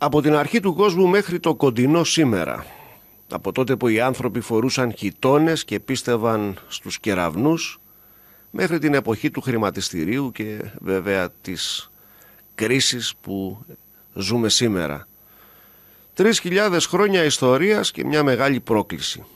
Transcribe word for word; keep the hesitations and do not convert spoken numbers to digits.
Από την αρχή του κόσμου μέχρι το κοντινό σήμερα, από τότε που οι άνθρωποι φορούσαν χιτώνες και πίστευαν στους κεραυνούς, μέχρι την εποχή του χρηματιστηρίου και βέβαια της κρίσης που ζούμε σήμερα. Τρεις χιλιάδες χρόνια ιστορίας και μια μεγάλη πρόκληση.